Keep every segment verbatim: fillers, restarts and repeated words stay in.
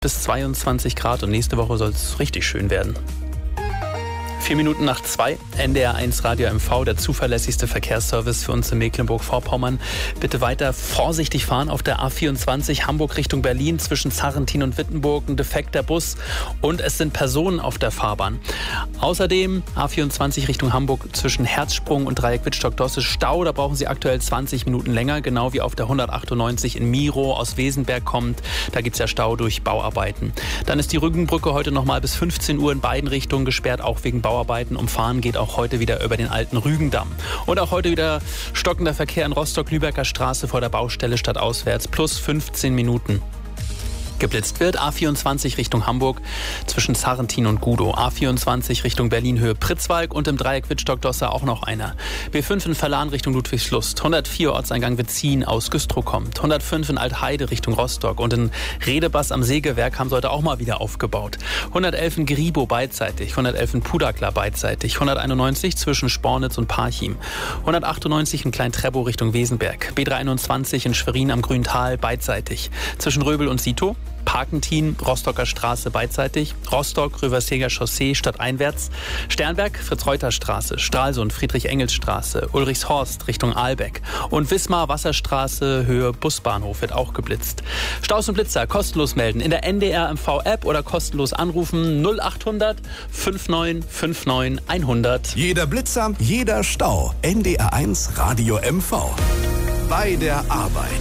bis zweiundzwanzig Grad und nächste Woche soll es richtig schön werden. Vier Minuten nach zwei, N D R eins Radio M V, der zuverlässigste Verkehrsservice für uns in Mecklenburg-Vorpommern. Bitte weiter vorsichtig fahren auf der A vierundzwanzig Hamburg Richtung Berlin zwischen Zarrentin und Wittenburg. Ein defekter Bus und es sind Personen auf der Fahrbahn. Außerdem A vierundzwanzig Richtung Hamburg zwischen Herzsprung und Dreieck Wittstock-Dosse Stau. Da brauchen Sie aktuell zwanzig Minuten länger, genau wie auf der hundertachtundneunzig in Miro aus Wesenberg kommt. Da gibt es ja Stau durch Bauarbeiten. Dann ist die Rügenbrücke heute noch mal bis fünfzehn Uhr in beiden Richtungen gesperrt, auch wegen Bauarbeiten. Umfahren geht auch heute wieder über den alten Rügendamm. Und auch heute wieder stockender Verkehr in Rostock-Lübecker Straße vor der Baustelle stadtauswärts plus fünfzehn Minuten. Geblitzt wird A vierundzwanzig Richtung Hamburg zwischen Zarrentin und Gudow. A vierundzwanzig Richtung Berlin Höhe Pritzwalk und im Dreieck Wittstock-Dosse auch noch einer. B fünf in Verlan Richtung Ludwigslust. hundertvier Ortseingang Wetzin aus Güstrow kommt. hundertfünf in Altheide Richtung Rostock. Und in Redebass am Sägewerk haben sie heute auch mal wieder aufgebaut. hundertelf in Gribow beidseitig. hundertelf in Pudaklar beidseitig. hunderteinundneunzig zwischen Spornitz und Parchim. hundertachtundneunzig in Klein-Treppow Richtung Wesenberg. B dreihunderteinundzwanzig in Schwerin am Grüntal beidseitig. Zwischen Röbel und Sito. Parkentin, Rostocker Straße beidseitig, Rostock, Röverseger Chaussee stadteinwärts, Sternberg, Fritz-Reuter-Straße, Stralsund, Friedrich-Engels-Straße, Ulrichshorst Richtung Ahlbeck und Wismar Wasserstraße Höhe Busbahnhof wird auch geblitzt. Staus und Blitzer kostenlos melden in der N D R M V-App oder kostenlos anrufen null achthundert neunundfünfzig neunundfünfzig hundert. Jeder Blitzer, jeder Stau. N D R eins Radio M V. Bei der Arbeit.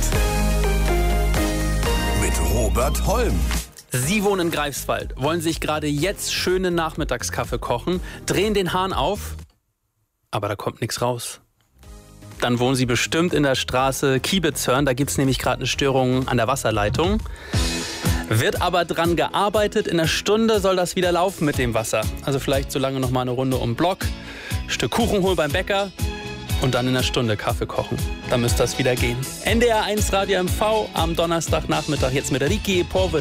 Robert Holm. Sie wohnen in Greifswald, wollen sich gerade jetzt schönen Nachmittagskaffee kochen, drehen den Hahn auf, aber da kommt nichts raus. Dann wohnen Sie bestimmt in der Straße Kiebitzhörn, da gibt es nämlich gerade eine Störung an der Wasserleitung. Wird aber dran gearbeitet, in einer Stunde soll das wieder laufen mit dem Wasser. Also vielleicht so lange noch mal eine Runde um den Block, Stück Kuchen holen beim Bäcker. Und dann in einer Stunde Kaffee kochen. Dann müsste das wieder gehen. N D R eins Radio M V am Donnerstagnachmittag jetzt mit Ricky Porve.